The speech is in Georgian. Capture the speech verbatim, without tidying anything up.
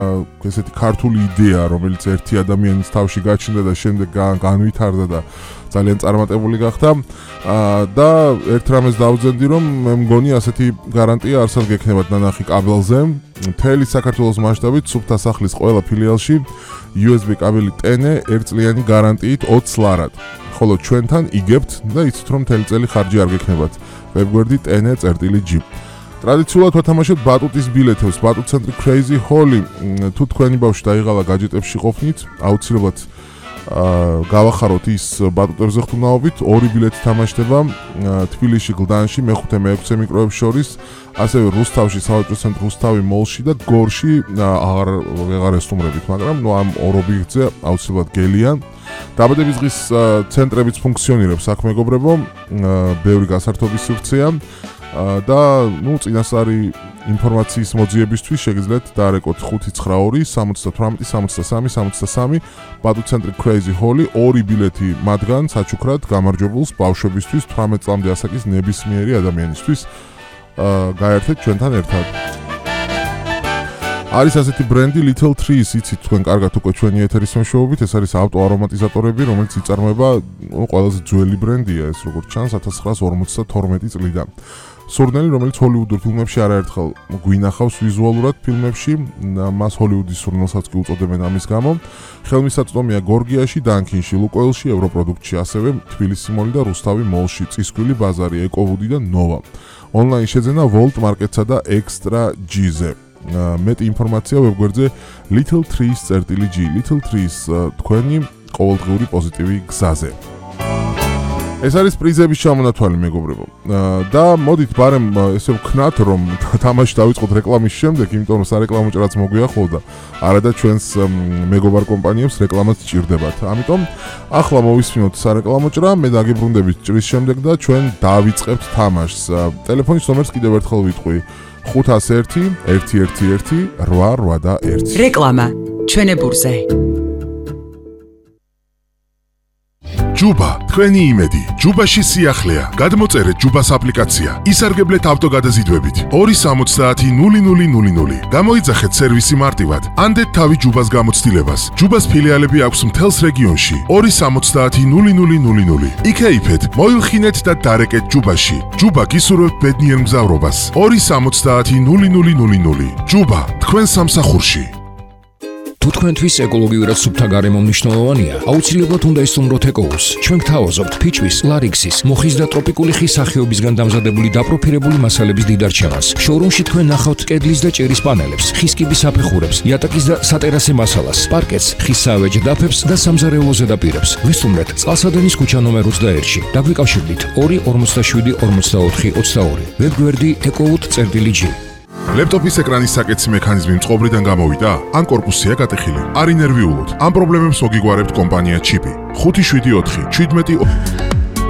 ესეთი ქართული იდეა, რომელიც ერთი ადამიანის თავში გაჩნდა და შემდეგ განვითარდა და ძალიან წარმატებული გახდა. და ერთ რამეს დავძენდი, რომ მე მგონი ასეთი გარანტია არსად გექნებათ ნანახი კაბელზე. მთელი საქართველოს მასშტაბით სუფთა სახლის ყველა ფილიალში იუ ეს ბი კაბელი ტენე ერთწლიანი გარანტიით ოცს ლარად. ხოლო ჩვენთან იგებთ და იცით რომ მთელი წელი ხარჯი არ გექნებათ. ვებგვერდი ტენე წერტილი ჯი. ტრადიციულად ვათამაშოთ ბატუტის ბილეთებს, ბატუტ ცენტრი Crazy Holly. თუ თქვენი ბავშვი დაიღალა გაჯეტებში ყოფნით, აუცილებლად გავახაროთ ის ბატუტებზე ხტუნაობით, ორი ბილეთი თამაშდება თბილისში, გლდანში, მეხუთე მეექვსე მიკროებს შორის, ასევე რუსთავში, სავაჭრო ცენტრ რუსთავი მოლში და გორში აღარ ვეღარ ესტუმრებით, მაგრამ ნუ ამ ორ ობიექტზე აუცილებლად გელიან. დაბადების დღის ცენტრებიც ფუნქციონირებს, აქ მეგობრებო, ბევრი გასართობის სივრცეა. და ნუ წინასწარი ინფორმაციის მოძიებისთვის შეგიძლიათ დაარეკოთ ხუთი ცხრა ორი სამოცდა თვრამეტი სამოცდა სამი სამოცდა სამი ბატუტ ცენტრი Crazy Holly ორი ბილეთი მათგან საჩუქრად გამარჯვებულს ბავშვებისთვის თვრამეტ წლამდე ასაკის ნებისმიერი ადამიანისთვის გაერთეთ ჩვენთან ერთად. არის ასეთი ბრენდი Little Trees, იცით თქვენ კარგად უკვე ჩვენი ეთერის მეშვეობით, ეს არის ავტოარომატიზატორები, რომელიც იწარმოება, ნუ ყველაზე ძველი ბრენდია ეს როგორც ჩანს ათას ცხრაას ორმოცდა თორმეტი წლიდან. სურნელი, რომელიც ჰოლივუდურ ფილმებში არაერთხელ გვინახავს ვიზუალურად ფილმებში, მას ჰოლივუდის სურნელსაც კი უწოდებენ ამის გამო. ხელმისაწვდომია გორგიაში, დანკინში, ლუკოილში, ევროპროდუქტში, ასევე თბილისი მოლი და რუსთავი მოლში, წისქვილი ბაზარი, ეკოვუდი და ნოვა. ონლაინ შეძენა Volt Market-სა და Extra G-ზე. მეტი ინფორმაცია ვებგვერდზე Little Trees წერტილი ჯი. Little Trees თქვენი ყოველდღიური პოზიტივი გზაზე. ეს არის პრიზების ჩამონათვალი მეგობრებო. და მოდით ბარემ ესე ვქნათ რომ თამაში დავიწყოთ რეკლამის შემდეგ, იმიტომ რომ სარეკლამო ჭრაც მოგვიახლოვდა. არა და ჩვენს მეგობარ კომპანიებს რეკლამაც სჭირდებათ. ამიტომ ახლა მოვისმინოთ სარეკლამო ჭრა, მე დაგიბრუნდებით ჭრის შემდეგ და ჩვენ დავიწყებთ თამაშს. ტელეფონის ნომერს კიდევ ერთხელ ვიტყვი. ხუთას ერთი ერთი ერთი ერთი რვა რვა და ერთი. რეკლამა ჩვენებურზე. ჯუბა, თქვენი იმედი. ჯუბაში სიახლეა. გადმოწერეთ ჯუბას აპლიკაცია. ისარგებლეთ ავტოგადაზიდვებით. ორი სამოცდაათი ნული ნული ნული ნული. გამოიძახეთ სერვისი მარტივად. ანდეთ თავი ჯუბას გამოცდილებას. ჯუბას ფილიალები აქვს მთელს რეგიონში. ორი სამოცდაათი ნული ნული ნული ნული. იქეიფეთ, მოილხინეთ და დარეკეთ ჯუბაში. ჯუბა გისურვებთ ბედნიერ მგზავრობას. ორი სამოცდაათი ნული ნული ნული ნული. ჯუბა, თქვენ სამსახურში. თუ თქვენთვის ეკოლოგიურად სუფთა გარემო მნიშვნელოვანია, აუცილებლად უნდა ისწავლოთ ეკოუს. ჩვენ გთავაზობთ ფიჩვის, ლარიქსის, მოხის და ტროპიკული ხის სახეობისგან დამზადებული დაპროფილებული მასალების დიდარჩევას. შოურუმში თქვენ ნახავთ კედლის და ჭერის პანელებს, ხის კიბის საფეხურებს, იატაკის და სატერასე მასალას, პარკეტს, ხის საავეჯ დაფებს და სამზარეულო ზედაპირებს. ვისწავლეთ წყალსადენის ქუჩა ნომერ ოცდაერთში. დაგვიკავშირდით ორი ორმოცდაშვიდი ორმოცდაოთხი ოცდაორი. ვებგვერდი ეკოუთ წერტილი ჯი. ლეპტოპის ეკრანის საკეთსი მექანიზმი მწყობრიდან გამოვიდა? ან კორპუსია გატეხილი? არ ინერვიულოთ. ამ პრობლემებს მოგიგგვარებთ კომპანია ჩიპი. ხუთი შვიდი ოთხი შვიდმეტი